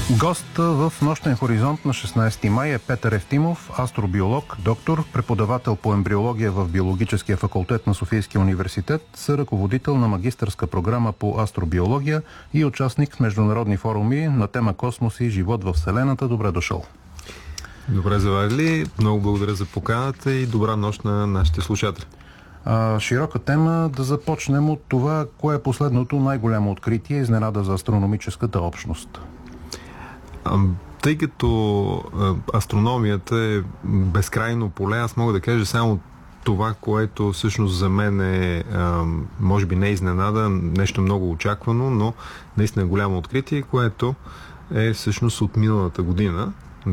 Гост в Нощен хоризонт на 16 май е Петър Евтимов, астробиолог, доктор, преподавател по ембриология в Биологическия факултет на Софийския университет, съръководител на магистърска програма по астробиология и участник в международни форуми на тема космос и живот в Вселената. Добре дошъл! Добре заварили, много благодаря за поканата и добра нощ на нашите слушатели. Широка тема. Да започнем от това, кое е последното най-голямо откритие и изненада за астрономическата общност. Тъй като астрономията е безкрайно поле, аз мога да кажа само това, което всъщност за мен е, може би не изненада, нещо много очаквано, но наистина голямо откритие, което е всъщност от миналата година,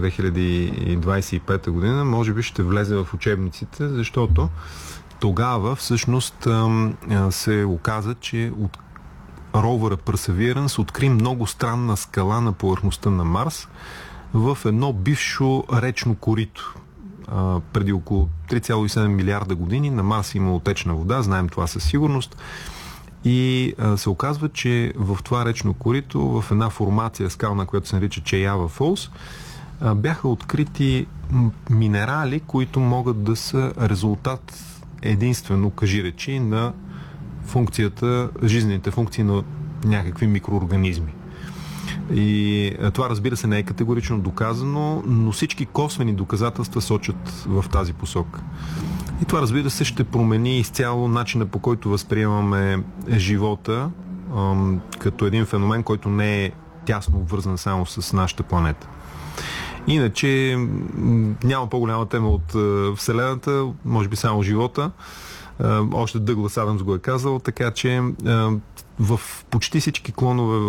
2025 година, може би ще влезе в учебниците, защото тогава всъщност се оказа, че от ровъра Perseverance откри много странна скала на повърхността на Марс в едно бившо речно корито. Преди около 3,7 милиарда години на Марс има течна вода, знаем това със сигурност. И се оказва, че в това речно корито, в една формация скална, която се нарича Чаява Фолс, бяха открити минерали, които могат да са резултат единствено, кажи речи, на жизнените функции на някакви микроорганизми. И това, разбира се, не е категорично доказано, но всички косвени доказателства сочат в тази посока. И това, разбира се, ще промени изцяло начина, по който възприемаме живота като един феномен, който не е тясно обвързан само с нашата планета. Иначе няма по-голяма тема от Вселената, може би само живота. Още Дъглас Адамс го е казал, така че в почти всички клонове